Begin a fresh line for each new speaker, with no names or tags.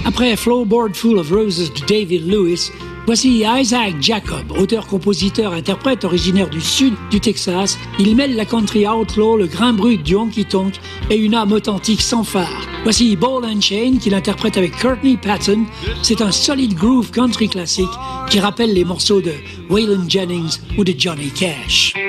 Après Floorboard Full of Roses de David Lewis, voici Isaac Jacob, auteur-compositeur-interprète originaire du sud du Texas. Il mêle la country outlaw, le grain brut du honky-tonk et une âme authentique sans phare. Voici Ball and Chain qu'il interprète avec Courtney Patton. C'est un solide groove country classique qui rappelle les morceaux de Waylon Jennings ou de Johnny Cash.